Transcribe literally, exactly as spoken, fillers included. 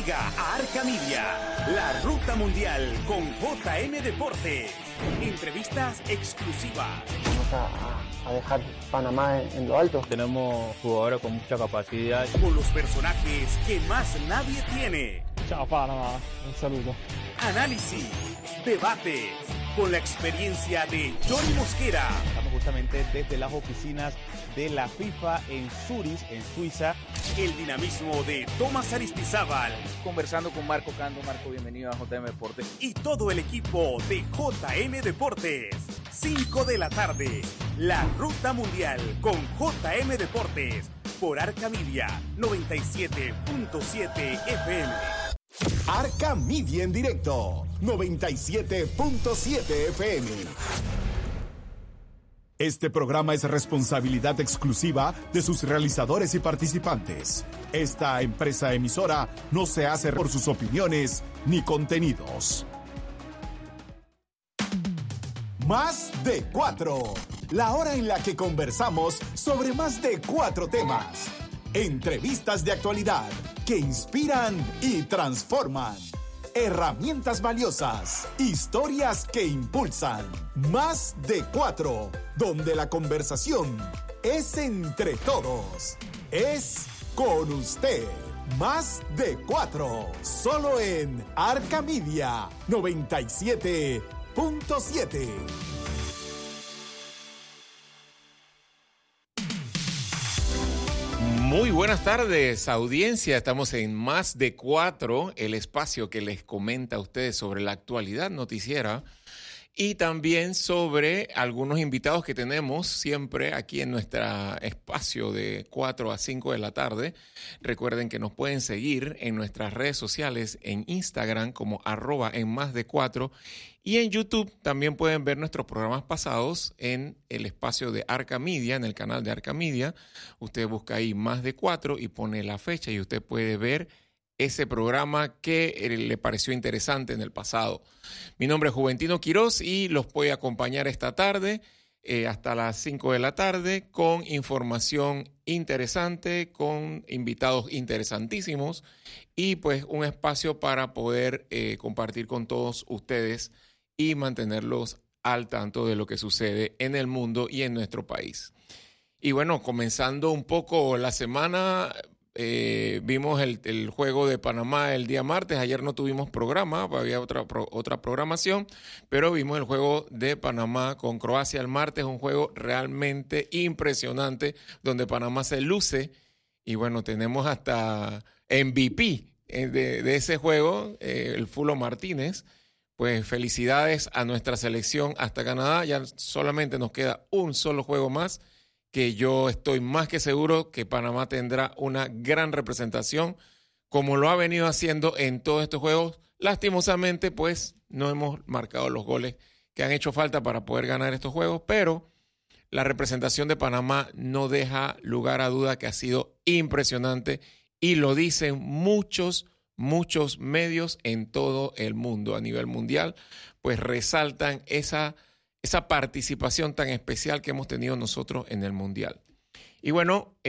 Llega a Arca Media, la ruta mundial con J M Deportes. Entrevistas exclusivas. Vamos a, a dejar Panamá en, en lo alto. Tenemos jugadores con mucha capacidad. Con los personajes que más nadie tiene. Chao Panamá, un saludo. Análisis, debates, con la experiencia de Johnny Mosquera. Estamos justamente desde las oficinas de la FIFA en Zurich, en Suiza. El dinamismo de Tomás Aristizábal. Conversando con Marco Cando. Marco, bienvenido a J M Deportes. Y todo el equipo de J M Deportes. cinco de la tarde, la ruta mundial con J M Deportes. Por Arca Media, noventa y siete punto siete F M. Arca Media en directo, noventa y siete punto siete F M. Este programa es responsabilidad exclusiva de sus realizadores y participantes. Esta empresa emisora no se hace por sus opiniones ni contenidos. Más de cuatro. La hora en la que conversamos sobre más de cuatro temas. Entrevistas de actualidad que inspiran y transforman. Herramientas valiosas, historias que impulsan. Más de cuatro, donde la conversación es entre todos. Es con usted. Más de cuatro, solo en Arca Media noventa y siete punto siete. Muy buenas tardes, audiencia. Estamos en Más de Cuatro, el espacio que les comenta a ustedes sobre la actualidad noticiera y también sobre algunos invitados que tenemos siempre aquí en nuestro espacio de cuatro a cinco de la tarde. Recuerden que nos pueden seguir en nuestras redes sociales, en Instagram como arroba en Más de Cuatro, y en YouTube también pueden ver nuestros programas pasados en el espacio de Arca Media, en el canal de Arca Media. Usted busca ahí Más de Cuatro y pone la fecha y usted puede ver ese programa que le pareció interesante en el pasado. Mi nombre es Juventino Quiroz y los voy a acompañar esta tarde eh, hasta las cinco de la tarde con información interesante, con invitados interesantísimos y pues un espacio para poder eh, compartir con todos ustedes y mantenerlos al tanto de lo que sucede en el mundo y en nuestro país. Y bueno, comenzando un poco la semana, eh, vimos el, el juego de Panamá el día martes. Ayer no tuvimos programa, había otra, pro, otra programación, pero vimos el juego de Panamá con Croacia el martes, un juego realmente impresionante donde Panamá se luce. Y bueno, tenemos hasta M V P de, de ese juego, eh, el Fulo Martínez. Pues felicidades a nuestra selección hasta Canadá. Ya solamente nos queda un solo juego más, que yo estoy más que seguro que Panamá tendrá una gran representación, como lo ha venido haciendo en todos estos juegos. Lastimosamente, pues, no hemos marcado los goles que han hecho falta para poder ganar estos juegos, pero la representación de Panamá no deja lugar a duda que ha sido impresionante y lo dicen muchos Muchos medios en todo el mundo, a nivel mundial, pues resaltan esa, esa participación tan especial que hemos tenido nosotros en el Mundial. Y bueno,